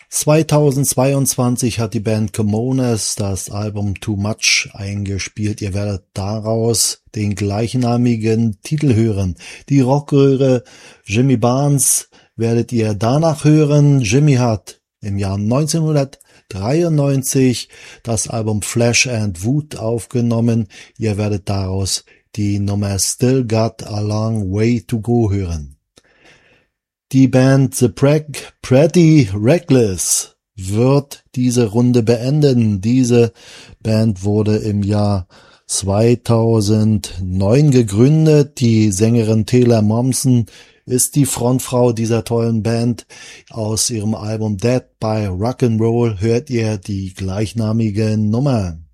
2022 hat die Band Comones das Album Too Much eingespielt. Ihr werdet daraus den gleichnamigen Titel hören. Die Rockröhre Jimmy Barnes werdet ihr danach hören. Jimmy hat im Jahr 1993 das Album Flesh and Wood aufgenommen. Ihr werdet daraus die Nummer Still Got a Long Way to Go hören. Die Band The Pretty Reckless wird diese Runde beenden. Diese Band wurde im Jahr 2009 gegründet. Die Sängerin Taylor Momsen ist die Frontfrau dieser tollen Band. Aus ihrem Album Dead by Rock'n'Roll hört ihr die gleichnamige Nummer.